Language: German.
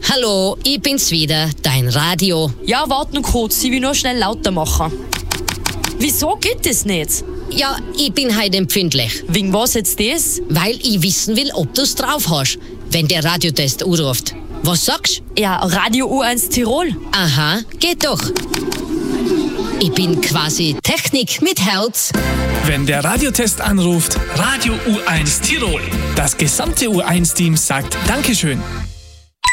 Hallo, ich bin's wieder, dein Radio. Ja, warte noch kurz, ich will nur schnell lauter machen. Wieso geht das nicht? Ja, ich bin heute empfindlich, Wegen was jetzt das? weil ich wissen will, ob du's drauf hast, wenn der Radiotest anruft. Was sagst? Ja, Radio U1 Tirol. Aha, geht doch. Ich bin quasi Technik mit Herz. Wenn der Radiotest anruft, Radio U1 Tirol. Das gesamte U1-Team sagt Dankeschön.